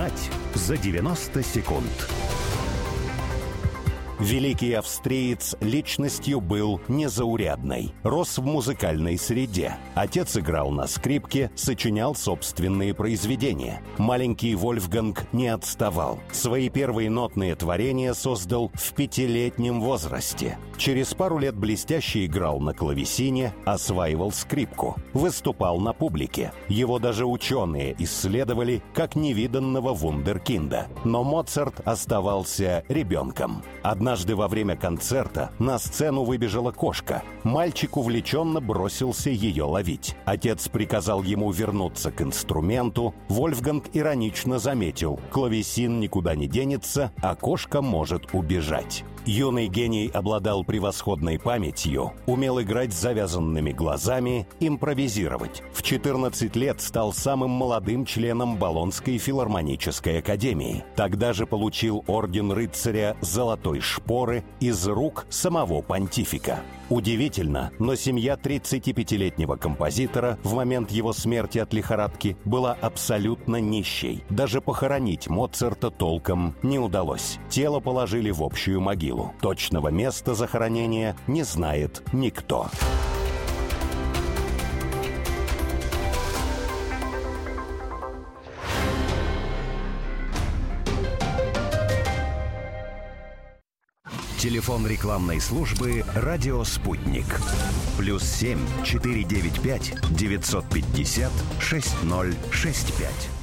Узнать за 90 секунд. Великий австриец личностью был незаурядной. Рос в музыкальной среде. Отец играл на скрипке, сочинял собственные произведения. Маленький Вольфганг не отставал. Свои первые нотные творения создал в 5-летнем возрасте. Через пару лет блестяще играл на клавесине, осваивал скрипку. Выступал на публике. Его даже ученые исследовали как невиданного вундеркинда. Но Моцарт оставался ребенком. Однажды во время концерта на сцену выбежала кошка. Мальчик увлеченно бросился ее ловить. Отец приказал ему вернуться к инструменту. Вольфганг иронично заметил: клавесин никуда не денется, а кошка может убежать. Юный гений обладал превосходной памятью, умел играть с завязанными глазами, импровизировать. В 14 лет стал самым молодым членом Болонской филармонической академии. Тогда же получил орден рыцаря Золотой шпоры из рук самого понтифика. Удивительно, но семья 35-летнего композитора в момент его смерти от лихорадки была абсолютно нищей. Даже похоронить Моцарта толком не удалось. Тело положили в общую могилу. Точного места захоронения не знает никто. Телефон рекламной службы «Радио Спутник». +7 495 950 6065.